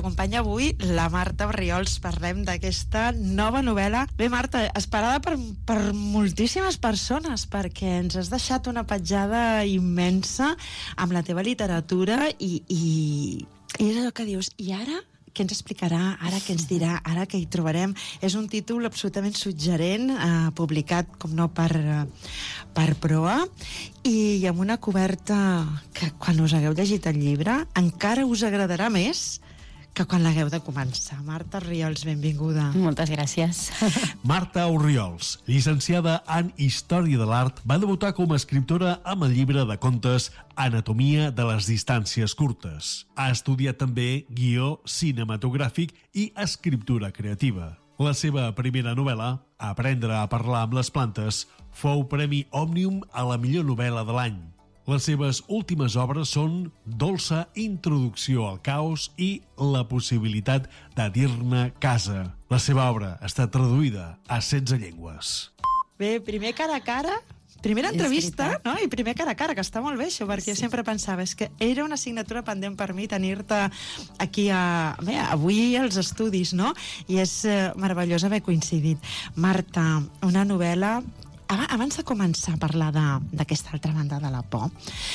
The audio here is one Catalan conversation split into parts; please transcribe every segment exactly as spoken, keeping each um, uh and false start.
acompanya avui la Marta Orriols. Parlem d'aquesta nova novel·la. Bé, Marta, esperada per, per moltíssimes persones, perquè ens has deixat una petjada immensa amb la teva literatura i, i, i és allò que dius, i ara? Què ens explicarà, ara què ens dirà, ara què hi trobarem? És un títol absolutament suggerent, eh, publicat, com no, per, per Proa, i amb una coberta que, quan us hagueu llegit el llibre, encara us agradarà més que quan l'hagueu de començar. Marta Orriols, benvinguda. Moltes gràcies. Marta Orriols, llicenciada en Història de l'Art, va debutar com a escriptora amb el llibre de contes Anatomia de les distàncies curtes. Ha estudiat també guió cinematogràfic i escriptura creativa. La seva primera novel·la, Aprendre a parlar amb les plantes, fou Premi Òmnium a la millor novel·la de l'any. Les seves últimes obres són Dolça introducció al caos i La possibilitat de dir-ne casa. La seva obra està traduïda a setze llengües. Bé, primer cara a cara, primera entrevista, no? I primer cara a cara, que està molt bé això, perquè sí. Jo sempre pensava, és que era una assignatura pendent per mi tenir-te aquí a, bé, avui als estudis, no? I és eh, meravellós haver coincidit. Marta, una novel·la... Abans de començar a parlar d'aquesta altra banda de la por,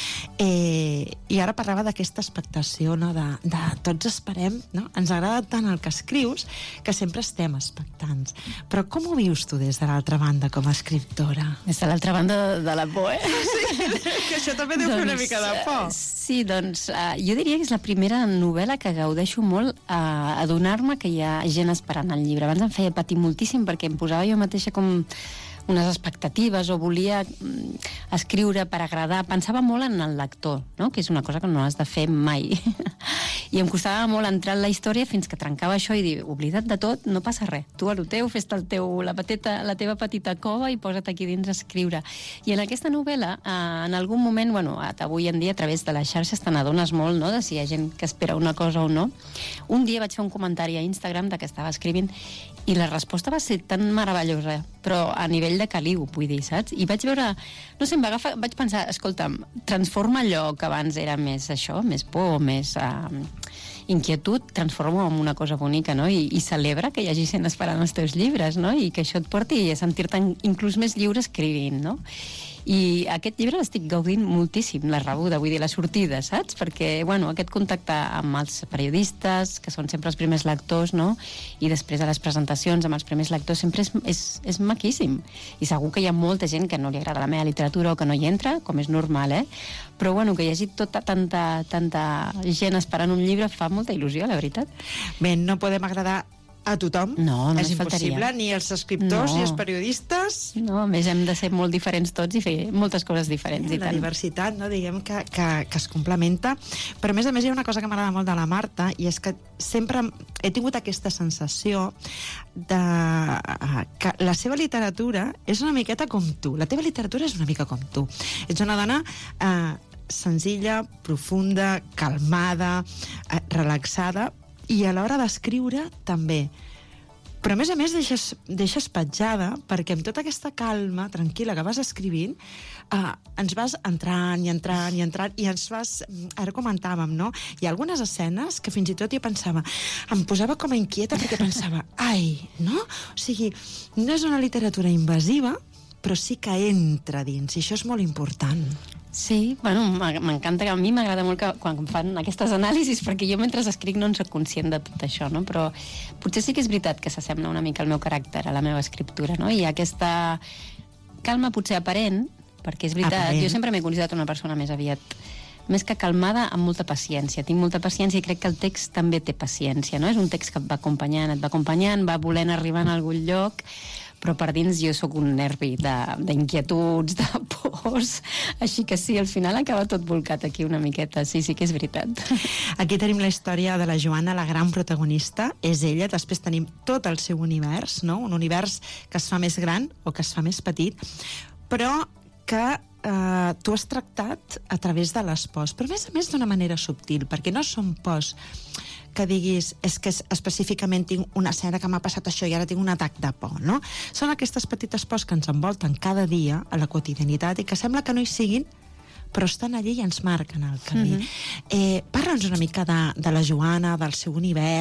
eh, i ara parlava d'aquesta expectació, no? de, de tots esperem, no? Ens agrada tant el que escrius que sempre estem expectants. Però com ho vius tu des de l'altra banda com a escriptora? Des de l'altra banda de, de la por, eh? Sí, que això també deu doncs, fer una mica de por. Sí, doncs uh, jo diria que és la primera novel·la que gaudeixo molt uh, a adonar-me que hi ha gent esperant el llibre. Abans em feia patir moltíssim perquè em posava jo mateixa com unes expectatives o volia escriure per agradar. Pensava molt en el lector, no? Que és una cosa que no has de fer mai. I em costava molt entrar en la història fins que trencava això i dir, oblida't de tot, no passa res. Tu a lo teu, fes-te el teu, la, petita, la teva petita cova i posa't aquí dins a escriure. I en aquesta novel·la, eh, en algun moment, bueno, avui en dia a través de les xarxes te n'adones molt, no?, de si hi ha gent que espera una cosa o no. Un dia vaig fer un comentari a Instagram de que estava escrivint i la resposta va ser tan meravellosa, però a nivell de caliu, vull dir, saps? I vaig veure, no sé, em va agafar, vaig pensar, escolta'm, transforma allò que abans era més això, més por, més uh, inquietud, transforma en una cosa bonica, no? I, i celebra que hi hagi gent esperant els teus llibres, no? I que això et porti a sentir-te inclús més lliure escrivint, no? I aquest llibre l'estic gaudint moltíssim, la rebuda, vull dir, la sortida, saps? Perquè, bueno, aquest contacte amb els periodistes, que són sempre els primers lectors, no? I després a les presentacions amb els primers lectors sempre és, és, és maquíssim. I segur que hi ha molta gent que no li agrada la meva literatura o que no hi entra, com és normal, eh? Però, bueno, que hi hagi tota tanta, tanta gent esperant un llibre fa molta il·lusió, la veritat. Bé, no podem agradar a tothom, no, és impossible, faltaria. Ni els escriptors, no. Ni els periodistes. No, a més hem de ser molt diferents tots i fer moltes coses diferents. La i tant. diversitat, no, diguem que, que, que es complementa, però a més a més hi ha una cosa que m'agrada molt de la Marta, i és que sempre he tingut aquesta sensació de que la seva literatura és una miqueta com tu, la teva literatura és una mica com tu, ets una dona eh, senzilla, profunda, calmada, eh, relaxada, i a l'hora d'escriure també. Però a més a més deixes, deixes petjada, perquè amb tota aquesta calma tranquil·la que vas escrivint, eh, ens vas entrant i entrant i entrant i ens vas, ara comentàvem, no? Hi ha algunes escenes que fins i tot jo pensava, em posava com a inquieta perquè pensava, ai, no? O sigui, no és una literatura invasiva, però sí que entra dins, i això és molt important. Sí, bueno, m'encanta, que a mi m'agrada molt que quan fan aquestes anàlisis, perquè jo mentre escric no en soc conscient de tot això, no? Però potser sí que és veritat que s'assembla una mica al meu caràcter, a la meva escriptura, no? I aquesta calma potser aparent, perquè és veritat, aparent. Jo sempre m'he considerat una persona més aviat, més que calmada, amb molta paciència. Tinc molta paciència i crec que el text també té paciència, no? És un text que et va acompanyant, et va acompanyant, va volent arribar a algun lloc, però per dins jo sóc un nervi d'inquietuds, de, de pors, així que sí, al final acaba tot volcat aquí una miqueta, sí, sí que és veritat. Aquí tenim la història de la Joana, la gran protagonista, és ella, després tenim tot el seu univers, no? Un univers que es fa més gran o que es fa més petit, però que eh, tu has tractat a través de les pors, però a més a més d'una manera subtil, perquè no són pors que diguis, és que específicament tinc una escena que m'ha passat això i ara tinc un atac de por, no? Són aquestes petites pors que ens envolten cada dia a la quotidianitat i que sembla que no hi siguin, però estan allí i ens marquen el camí. Mm-hmm. eh, Parla'ns una mica de, de la Joana, del seu univers,